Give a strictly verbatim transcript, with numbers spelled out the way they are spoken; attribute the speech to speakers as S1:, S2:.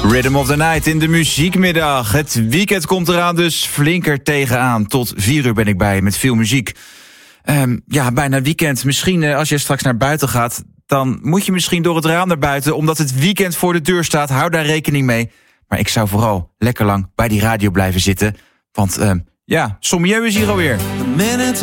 S1: Rhythm of the Night in de muziekmiddag. Het weekend komt eraan, dus flinker tegenaan. Tot vier uur ben ik bij met veel muziek. Um, ja, bijna weekend. Misschien uh, als je straks naar buiten gaat, dan moet je misschien door het raam naar buiten, omdat het weekend voor de deur staat. Hou daar rekening mee. Maar ik zou vooral lekker lang bij die radio blijven zitten. Want uh, ja, Sommieu is hier alweer.